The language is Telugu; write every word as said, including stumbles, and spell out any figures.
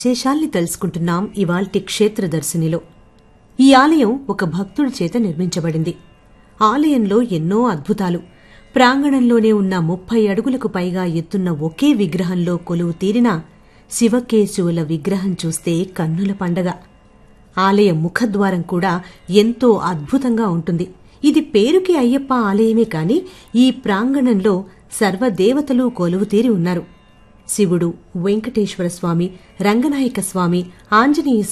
విశేషాల్ని తెలుసుకుంటున్నాం ఇవాల్టి క్షేత్రదర్శినిలో. ఈ ఆలయం ఒక భక్తుడి చేత నిర్మించబడింది. ఆలయంలో ఎన్నో అద్భుతాలు. ప్రాంగణంలోనే ఉన్న ముప్పై అడుగులకు పైగా ఎత్తున్న ఒకే విగ్రహంలో కొలువు తీరిన శివకేశవుల విగ్రహం చూస్తే కన్నుల పండగ. ఆలయ ముఖద్వారం కూడా ఎంతో అద్భుతంగా ఉంటుంది. ఇది పేరుకి అయ్యప్ప ఆలయమే కాని ఈ ప్రాంగణంలో సర్వదేవతలు కొలువుతీరి ఉన్నారు. శివుడు, వెంకటేశ్వర స్వామి, రంగనాయక స్వామి, ఆంజనేయ